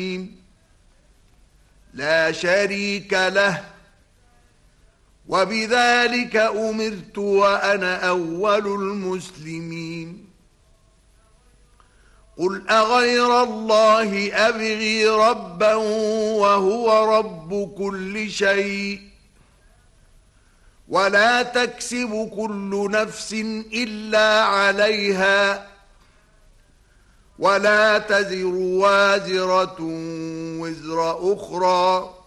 لا شريك له، وبذلك أمرت وأنا أول المسلمين. قل أغير الله أبغي ربا وهو رب كل شيء، ولا تكسب كل نفس إلا عليها، ولا تزر وازرة وزر أخرى،